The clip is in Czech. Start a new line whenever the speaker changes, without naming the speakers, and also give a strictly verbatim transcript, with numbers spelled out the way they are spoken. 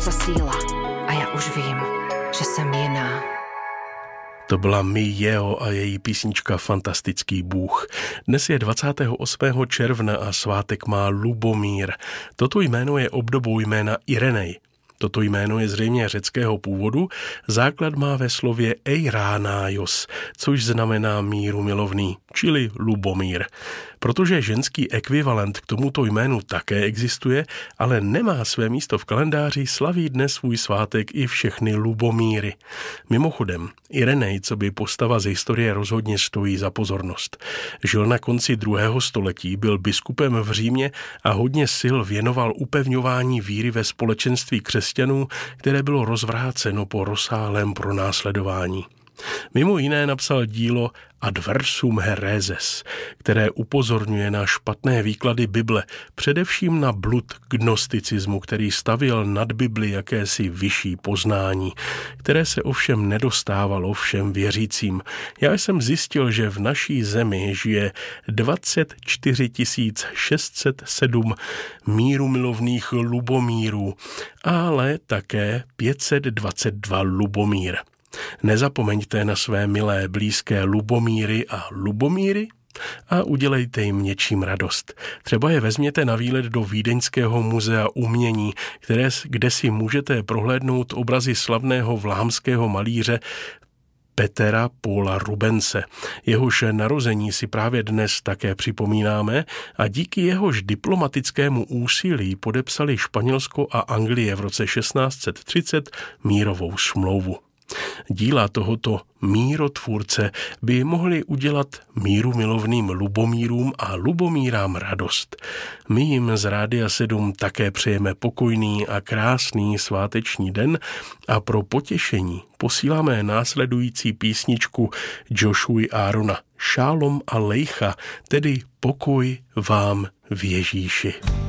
sa síla a já už vím, že jsem jiná.
To byla Mi Jeho a její písnička Fantastický Bůh. Dnes je dvacátého osmého června a svátek má Lubomír. Toto jméno je obdobou jména Irenej. Toto jméno je zřejmě řeckého původu, základ má ve slově eiránájos, což znamená míru milovný, čili Lubomír. Protože ženský ekvivalent k tomuto jménu také existuje, ale nemá své místo v kalendáři, slaví dnes svůj svátek i všechny Lubomíry. Mimochodem, Irenej, co by postava z historie, rozhodně stojí za pozornost. Žil na konci druhého století, byl biskupem v Římě a hodně sil věnoval upevňování víry ve společenství křesťanů, které bylo rozvráceno po rozsáhlém pronásledování. Mimo jiné napsal dílo Adversum Hereses, které upozorňuje na špatné výklady Bible, především na blud gnosticismu, který stavěl nad Bibli jakési vyšší poznání, které se ovšem nedostávalo všem věřícím. Já jsem zjistil, že v naší zemi žije dvacet čtyři tisíc šest set sedm mírumilovných Lubomírů, ale také pět set dvacet dva Lubomír. Nezapomeňte na své milé blízké Lubomíry a Lubomíry a udělejte jim něčím radost. Třeba je vezměte na výlet do Vídeňského muzea umění, které, kde si můžete prohlédnout obrazy slavného vlámského malíře Petera Paula Rubense. Jehož narození si právě dnes také připomínáme a díky jehož diplomatickému úsilí podepsali Španělsko a Anglie v roce šestnáct set třicet mírovou smlouvu. Díla tohoto mírotvůrce by mohly udělat mírumilovným Lubomírům a Lubomírám radost. My jim z Rádia sedm také přejeme pokojný a krásný sváteční den a pro potěšení posíláme následující písničku Joshuy Aarona Šálom Alejcha, tedy pokoj vám v Ježíši.